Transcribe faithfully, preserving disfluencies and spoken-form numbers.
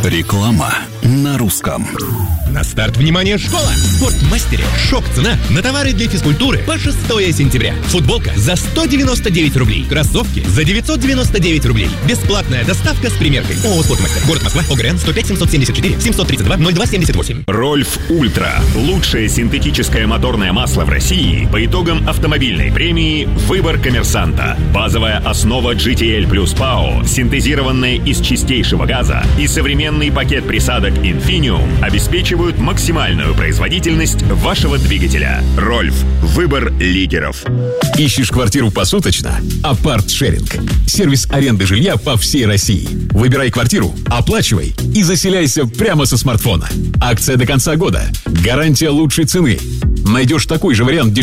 Реклама на русском. На старт, внимание, школа! В Спортмастере шок-цена на товары для физкультуры по шестое сентября. Футболка за сто девяносто девять рублей. Кроссовки за девятьсот девяносто девять рублей. Бесплатная доставка с примеркой. ООО «Спортмастер». Город Москва. ОГРН сто пять семьсот семьдесят четыре семьсот тридцать два ноль два семьдесят восемь. Рольф Ультра. Лучшее синтетическое моторное масло в России по итогам автомобильной премии «Выбор коммерсанта». Базовая основа джи ти эл плюс ПАО, синтезированная из чистейшего газа, и современный пакет присадок Infineum обеспечивают максимальную производительность вашего двигателя. Рольф. Выбор лидеров. Ищешь квартиру посуточно? Апарт-шеринг. Сервис аренды жилья по всей России. Выбирай квартиру, оплачивай и заселяйся прямо со смартфона. Акция до конца года. Гарантия лучшей цены. Найдешь такой же вариант